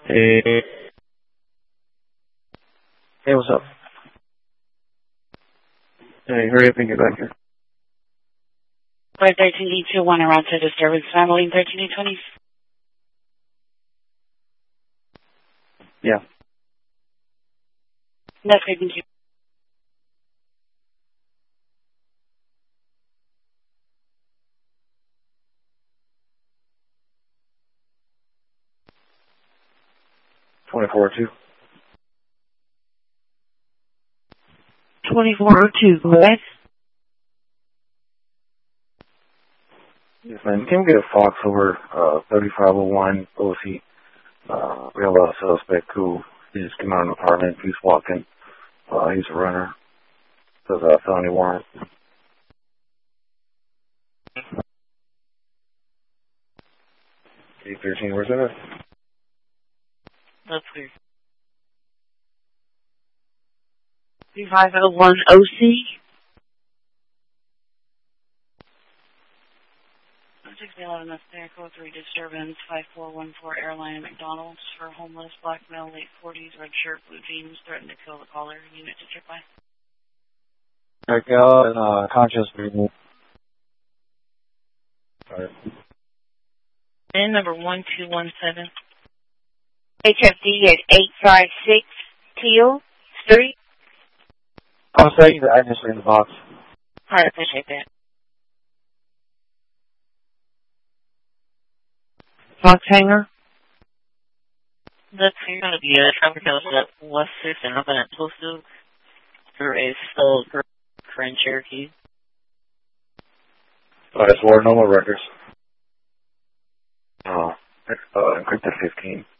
Hey, hey, what's up? Hey, hurry up and get back here. 13D21 around to disturbance family 13D20. Yeah. That's good, thank you. $24.02. 2402, correct? Yes, ma'am. Can we get a Fox over 3501 OC? We have a suspect who just came out of an apartment. He's walking. He's a runner. Says a felony warrant. 813, where's that at? That's clear. 3501 OC? Six eleven, that's there. Code 3 disturbance 5414 Airline McDonald's for homeless black male, late 40s, red shirt, blue jeans, threatened to kill the caller. Unit to trip by. Conscious removal. Alright. And number 1217. HFD at 856 Teal Street. I'll send you the address in the box. Alright, appreciate that. Fox hanger? That's going to be a traffic house at West 6th and up at Postal for a still Grand Cherokee. It's War Normal Records. Encrypted 15.